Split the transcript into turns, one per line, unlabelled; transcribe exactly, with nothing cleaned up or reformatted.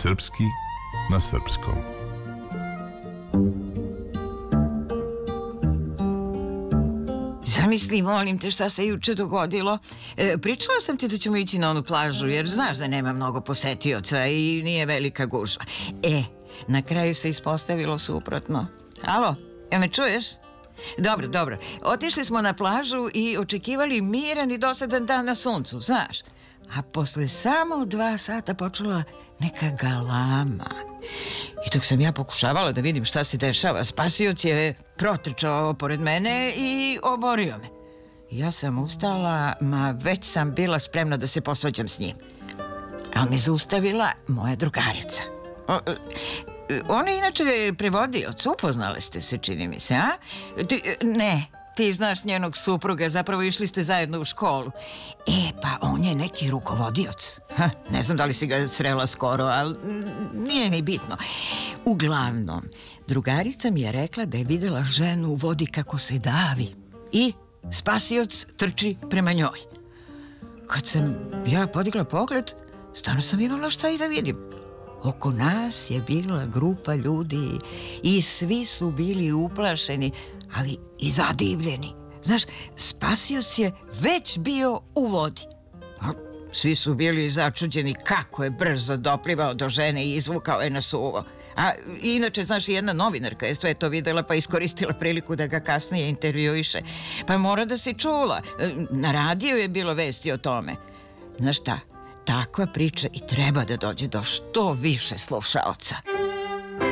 Srpski na srpskom.
Zamisli, molim te, šta se juče dogodilo. E, pričala sam ti da ćemo ići na onu plažu, jer znaš da nema mnogo posetioca i nije velika gužva. E, na kraju se ispostavilo suprotno. Alo, jel me čuješ? Dobro, dobro. Otišli smo na plažu i očekivali miran i dosadan dan na suncu, znaš. A posle samo dva sata počela neka galama. I dok sam ja pokušavala da vidim šta se dešava, spasioc je protrčao pored mene i oborio me. Ja sam ustala, ma već sam bila spremna da se posvađam s njim. Ali me zaustavila moja drugarica. O, ona je inače prevodioc, upoznali ste se, čini mi se, a? Ti, ne, ti znaš njenog supruga, zapravo išli ste zajedno u školu. E, pa on je neki rukovodioc. Ha, ne znam da li si ga srela skoro, ali nije ni bitno. Uglavnom, drugarica mi je rekla da je videla ženu u vodi kako se davi i spasioc trči prema njoj. Kad sam ja podigla pogled, stvarno sam imala šta i da vidim. Oko nas je bila grupa ljudi i svi su bili uplašeni, ali i zadivljeni. Znaš, spasioc je već bio u vodi. Svi su bili začuđeni kako je brzo doplivao do žene i izvukao je na suvo. A inače, znaš, jedna novinarka je sve to videla pa iskoristila priliku da ga kasnije intervjuiše. Pa mora da si čula. Na radiju je bilo vesti o tome. Znaš šta? Takva priča i treba da dođe do što više slušaoca.